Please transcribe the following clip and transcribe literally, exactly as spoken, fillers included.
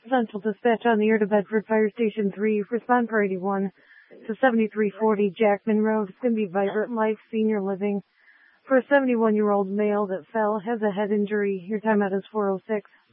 Central Dispatch on the air to Bedford Fire Station three. Respond for eighty-one to seventy-three forty Jackman Road. It's going to be Vibrant Life Senior Living. For a seventy-one-year-old male that fell, has a head injury. Your timeout is four oh six.